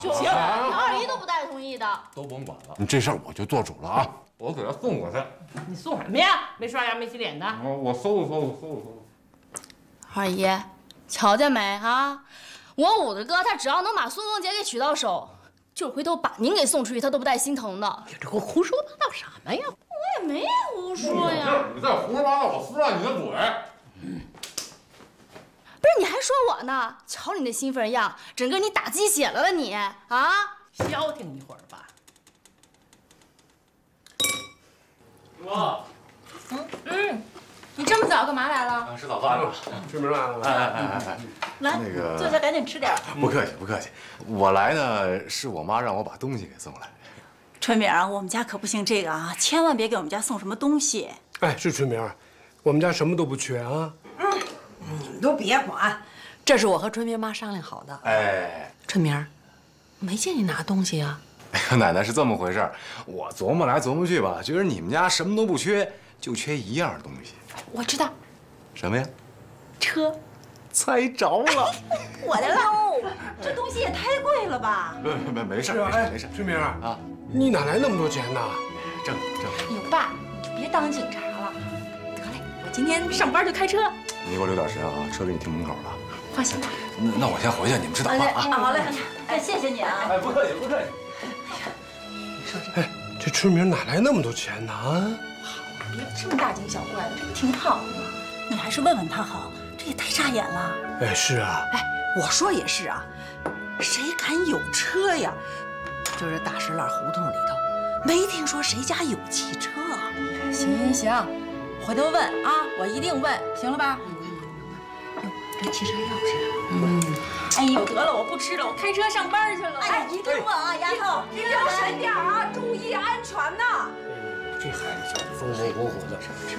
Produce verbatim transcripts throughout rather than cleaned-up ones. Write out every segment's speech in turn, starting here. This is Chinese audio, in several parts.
行，杨二姨都不带同意的， 都甭管了。 你这事儿我就做主了啊！ 我给他送过去。 你送什么呀？没刷牙没洗脸的。 我我搜搜搜搜搜。 二姨，瞧见没啊？我五的哥他只要能把孙凤姐给娶到手，就回头把您给送出去，他都不带心疼的。 你这给我胡说八道什么呀？ 我也没胡说呀。 你再胡说八道，我撕烂你的嘴！ 嗯。不是，你还说我呢？瞧你那兴奋样，整个你打鸡血了了你啊！ 消停一会儿吧。 哥。 嗯嗯。你这么早干嘛来了？ 吃早饭了。 春明来了， 哎哎哎哎， 来， 那个坐下，赶紧吃点。 不客气不客气，我来呢是我妈让我把东西给送来。 春明啊，我们家可不兴这个啊，千万别给我们家送什么东西。 哎，是春明，我们家什么都不缺啊。 嗯，你们都别管， 这是我和春明妈商量好的。 哎， 春明，没见你拿东西啊？ 哎呀，奶奶是这么回事，我琢磨来琢磨去吧，觉得你们家什么都不缺，就缺一样东西。 我知道， 什么呀？ 车。 猜着了， 我的喽！这东西也太贵了吧？ 没没没事没事没事。 春明啊， 你哪来那么多钱呢？ 挣挣。 哎呦，爸，你就别当警察了。得嘞，我今天上班就开车。 你给我留点神啊，车给你停门口了。 放心吧。 那那我先回去，你们吃早饭啊。 好嘞，哎，谢谢你啊。 哎，不客气不客气。 你说这， 哎，这春明哪来那么多钱呢？啊， 别这么大惊小怪的，这不挺好的吗？ 你还是问问他好，这也太扎眼了。 哎，是啊。 哎，我说也是啊，谁敢有车呀？就这大石栏胡同里头，没听说谁家有汽车。 行行行，回头问啊，我一定问，行了吧？哟，这汽车钥匙。嗯。哎呦，得了，我不吃了，我开车上班去了。 哎，一定问啊，丫头， 你小心点啊，注意安全呐。 这孩子小子风风火火的。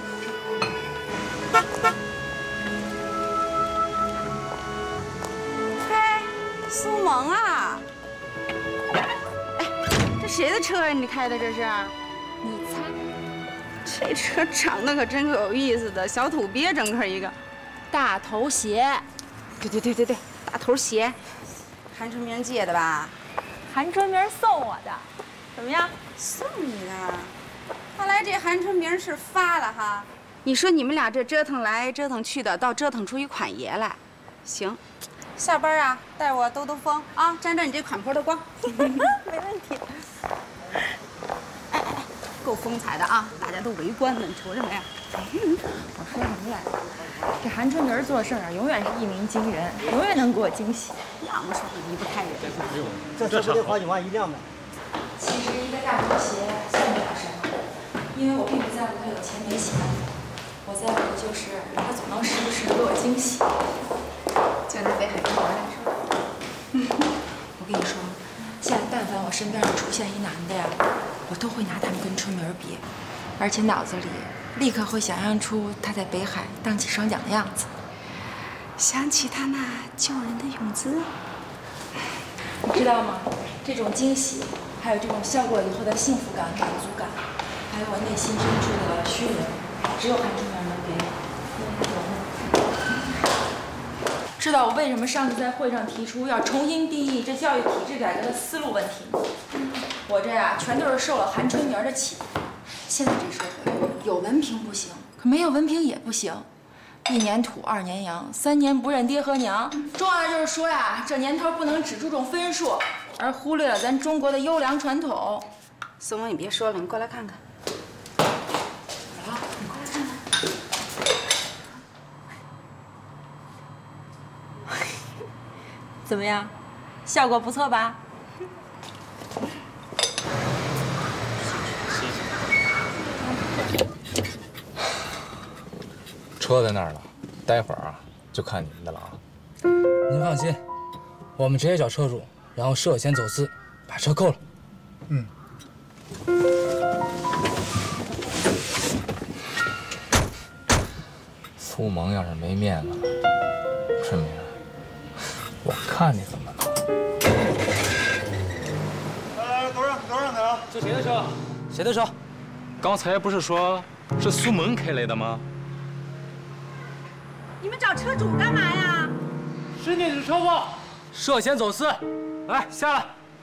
嘿，苏萌啊！哎，这谁的车呀？你开的这是？你猜？这车长得可真够有意思的，小土鳖整个一个，大头鞋。对对对对对，大头鞋，韩春明借的吧？ 韩春明送我的，怎么样？ 送你的？看来这韩春明是发了哈。你说你们俩这折腾来折腾去的，倒折腾出一款爷来。行，下班啊，带我兜兜风啊，沾沾你这款坡的光。 没问题。 哎哎哎，够风采的啊，大家都围观呢，你瞅瞅没？ 我说什么来着？这韩春明做事啊，永远是一鸣惊人，永远能给我惊喜。 要么说你离不开人。 这车不得好几万一辆吗？ 其实一个大头鞋算不了什么，因为我并不在乎他有钱没钱，我在乎的就是他总能时不时的给我惊喜。 就那北海公园来说， 我跟你说，现在但凡我身边出现一男的呀，我都会拿他们跟春明比，而且脑子里立刻会想象出他在北海荡起双桨的样子。 想起他那救人的勇姿， 你知道吗？这种惊喜，还有这种效果以后的幸福感、满足感，还有我内心深处的虚荣，只有韩春明能给我。知道我为什么上次在会上提出要重新定义这教育体制改革的思路问题吗？我这呀，全都是受了韩春明的启发。现在这社会，有文凭不行，可没有文凭也不行。一年土，二年洋，三年不认爹和娘。重要的就是说呀，这年头不能只注重分数，而忽略了咱中国的优良传统。 苏萌，你别说了，你过来看看。 好，你过来看看。怎么样，效果不错吧？ 车在那儿呢，待会儿啊就看你们的了啊。您放心，我们直接找车主，然后涉嫌走私，把车扣了。嗯。苏萌要是没面子了，春明，我看你怎么弄。 呃，都让都让他啊！ 这谁的车？谁的车？刚才不是说是苏萌开来的吗？ 你们找车主干嘛呀？ 是你的车不？涉嫌走私，来下来。